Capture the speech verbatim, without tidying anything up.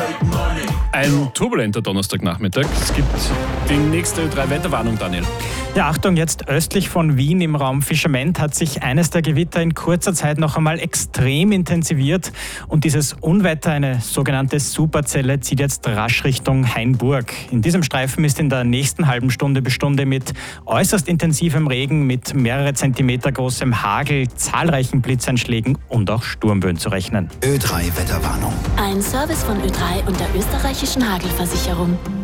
Ein turbulenter Donnerstagnachmittag. Es gibt die nächste Ö drei Wetterwarnung, Daniel. Ja, Achtung, jetzt östlich von Wien im Raum Fischerment hat sich eines der Gewitter in kurzer Zeit noch einmal extrem intensiviert. Und dieses Unwetter, eine sogenannte Superzelle, zieht jetzt rasch Richtung Hainburg. In diesem Streifen ist in der nächsten halben Stunde bis Stunde mit äußerst intensivem Regen, mit mehrere Zentimeter großem Hagel, zahlreichen Blitzeinschlägen und auch Sturmböen zu rechnen. Ö drei Wetterwarnung. Ein Service von Ö drei und der österreichischen Hagelversicherung.